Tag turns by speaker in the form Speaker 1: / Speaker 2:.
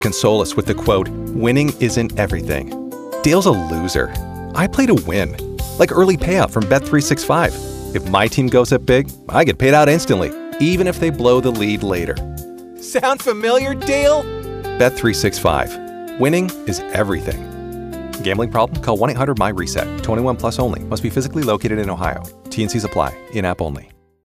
Speaker 1: console us with the quote, "Winning isn't everything." Dale's a loser. I play to win. Like early payout from Bet365. If my team goes up big, I get paid out instantly, even if they blow the lead later. Sound familiar, Dale? Bet365. Winning is everything. Gambling problem? Call 1-800-MY-RESET. 21 plus only. Must be physically located in Ohio. T&Cs apply. In-app only.